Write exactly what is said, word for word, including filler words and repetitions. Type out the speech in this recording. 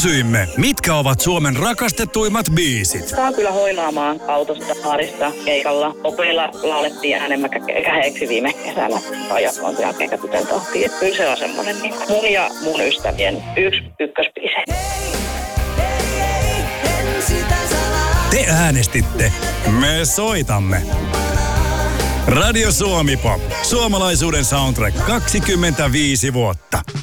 Kysyimme, mitkä ovat Suomen rakastetuimmat biisit. Saa kyllä hoilaamaan autosta, baarista, keikalla. Opeilla laulettiin enemmän käheeksi viime kesänä. Ja on se jälkeen tytön tohtiin. Kyllä se on semmoinen niin mun ja mun ystävien yksi ykkösbiisi. Te äänestitte. Me soitamme. Radio Suomi Pop. Suomalaisuuden soundtrack kaksikymmentäviisi vuotta.